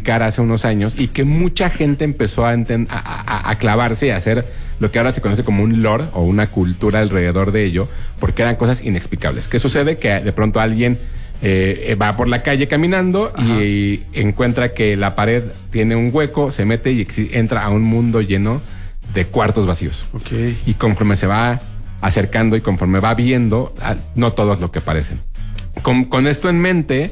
publicar hace unos años y que mucha gente empezó a clavarse y a hacer lo que ahora se conoce como un lore o una cultura alrededor de ello, porque eran cosas inexplicables. ¿Qué sucede? Que de pronto alguien va por la calle caminando y encuentra que la pared tiene un hueco, se mete y entra a un mundo lleno de cuartos vacíos. Okay. Y conforme se va acercando y conforme va viendo, no todo es lo que parecen. Con esto en mente,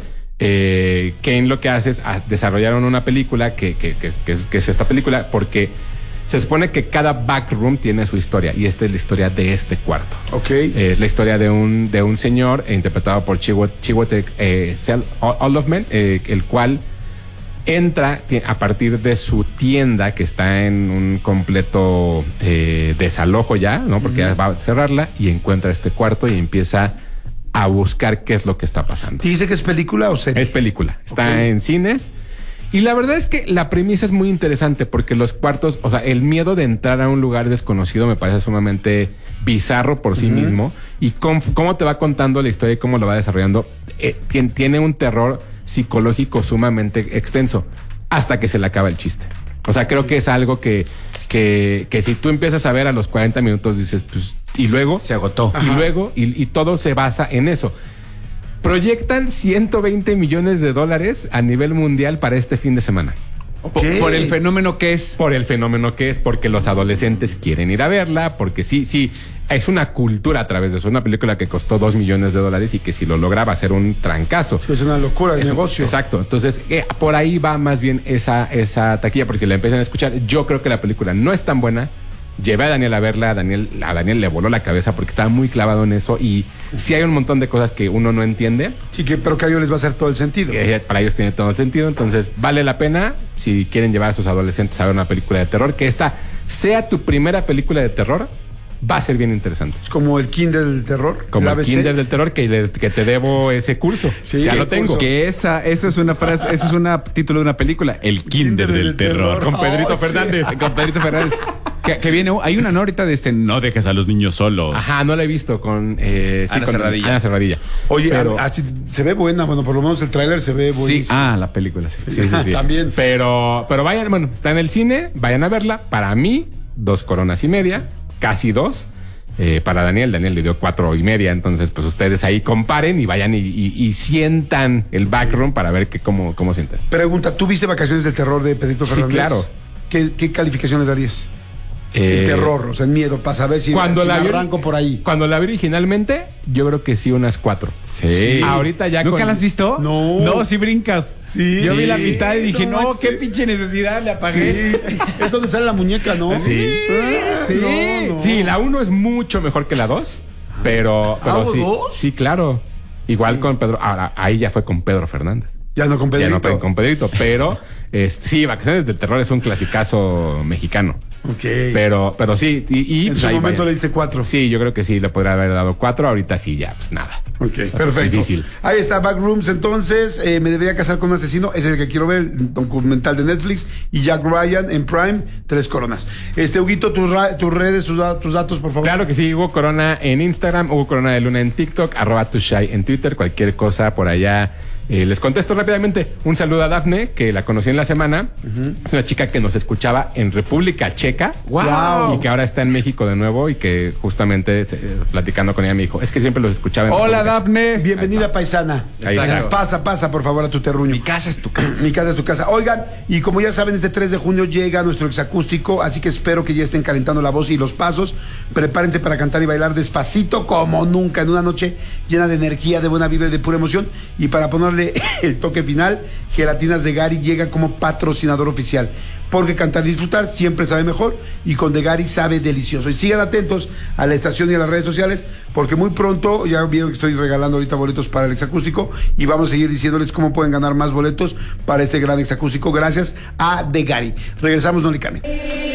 Kane lo que hace es desarrollaron una película que es esta película, porque se supone que cada backroom tiene su historia, y esta es la historia de este cuarto. Okay. Es la historia de un señor interpretado por Chiwetel Ejiofor, el cual entra a partir de su tienda, que está en un completo desalojo ya, ¿no? Porque ya va a cerrarla, y encuentra este cuarto y empieza a buscar qué es lo que está pasando. ¿Dice que es película o serie? Es película. Está en cines. Y la verdad es que la premisa es muy interesante, porque los cuartos, o sea, el miedo de entrar a un lugar desconocido me parece sumamente bizarro por sí mismo. Y cómo te va contando la historia y cómo lo va desarrollando, tiene un terror psicológico sumamente extenso hasta que se le acaba el chiste. O sea, creo que es algo que si tú empiezas a ver a los 40 minutos dices, pues, y luego se agotó. Y luego, y todo se basa en eso. Proyectan $120 millones a nivel mundial para este fin de semana. Okay. Por el fenómeno que es. Por el fenómeno que es, porque los adolescentes quieren ir a verla, porque sí, es una cultura a través de eso. Es una película que costó $2 millones y que si lo logra va a ser un trancazo. Es una locura de negocio. Exacto. Entonces, por ahí va más bien esa taquilla, porque la empiezan a escuchar. Yo creo que la película no es tan buena. Llevé a Daniel a verla, a Daniel le voló la cabeza porque estaba muy clavado en eso, y sí hay un montón de cosas que uno no entiende. Sí, pero que a ellos les va a hacer todo el sentido. Para ellos tiene todo el sentido, entonces vale la pena si quieren llevar a sus adolescentes a ver una película de terror, que esta sea tu primera película de terror, va a ser bien interesante. Es como el Kinder del terror. Como el Kinder del terror, que te debo ese curso. Sí, ya lo tengo. Que eso es una frase, eso es un título de una película. El Kinder del terror. Con Pedrito Fernández. Sí. Con Pedrito Fernández. Que viene, hay una ahorita de no dejes a los niños solos. Ajá, no la he visto con Ana Serradilla. Ana Serradilla. Oye, pero se ve buena, bueno, por lo menos el tráiler se ve buenísimo. Sí, la película, sí. Sí. También. Pero vayan, bueno, está en el cine, vayan a verla. Para mí, 2 coronas y media, casi 2. Para Daniel le dio 4.5, entonces pues ustedes ahí comparen y vayan y sientan el backroom para ver cómo sienten. Pregunta, ¿tú viste Vacaciones del Terror de Pedrito Fernández? Sí, claro. ¿Qué calificación le darías? El terror, o sea, el miedo, para saber si arranco por ahí. Cuando la vi originalmente, yo creo que sí, unas 4. Sí. Ahorita ya ¿Nunca la has visto? No, sí brincas. Sí. Yo vi la mitad y dije, no, qué pinche necesidad, le apagué. Sí. Es donde sale la muñeca, ¿no? Sí. No. Sí, la 1 es mucho mejor que la 2, pero sí. ¿2? Sí, claro. Igual con Pedro. Ahora, ahí ya fue con Pedro Fernández. Ya no con Pedrito. Ya no fue con Pedrito, pero sí, Vacaciones del Terror es un clasicazo mexicano. Ok. Pero sí, y en pues su ahí momento vaya. le diste 4. Sí, yo creo que sí, le podría haber dado 4. Ahorita sí, ya, pues nada. Ok, perfecto. Difícil. Ahí está, Backrooms. Entonces, Me debería casar con un asesino. Es el que quiero ver, el documental de Netflix. Y Jack Ryan en Prime, 3 coronas. Huguito, tus redes, tus datos, por favor. Claro que sí, Hugo Corona en Instagram, Hugo Corona de Luna en TikTok, @tushai en Twitter, cualquier cosa por allá. Les contesto rápidamente. Un saludo a Dafne, que la conocí en la semana. Es una chica que nos escuchaba en República Checa. ¡Wow! Y que ahora está en México de nuevo y que justamente platicando con ella me dijo, es que siempre los escuchaba en Hola, República Dafne. Bienvenida, paisana. Ahí está. Pasa, por favor, a tu terruño. Mi casa es tu casa. Mi casa es tu casa. Oigan, y como ya saben, este 3 de junio llega nuestro exacústico, así que espero que ya estén calentando la voz y los pasos. Prepárense para cantar y bailar despacito como nunca, en una noche llena de energía, de buena vibra y de pura emoción. Y para ponerle el toque final, Gelatinas de Gary llega como patrocinador oficial, porque cantar y disfrutar siempre sabe mejor, y con de Gary sabe delicioso. Y sigan atentos a la estación y a las redes sociales, porque muy pronto, ya vieron que estoy regalando ahorita boletos para el exacústico, y vamos a seguir diciéndoles cómo pueden ganar más boletos para este gran exacústico gracias a de Gary. Regresamos, no le cambien.